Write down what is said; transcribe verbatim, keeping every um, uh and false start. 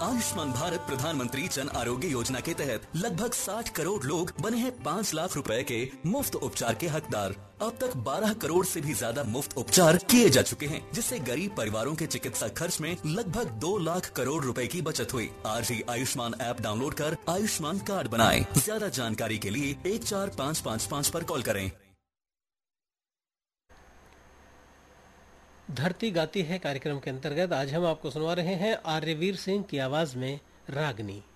आयुष्मान भारत प्रधानमंत्री जन आरोग्य योजना के तहत लगभग साठ करोड़ लोग बने हैं पाँच लाख रुपए के मुफ्त उपचार के हकदार। अब तक बारह करोड़ से भी ज्यादा मुफ्त उपचार किए जा चुके हैं, जिससे गरीब परिवारों के चिकित्सा खर्च में लगभग दो लाख करोड़ रुपए की बचत हुई। आज ही आयुष्मान ऐप डाउनलोड कर आयुष्मान कार्ड बनाएं। ज्यादा जानकारी के लिए एक चार पाँच पाँच पाँच पर कॉल करें। धरती गाती है कार्यक्रम के अंतर्गत आज हम आपको सुनवा रहे हैं आर्यवीर सिंह की आवाज में रागनी।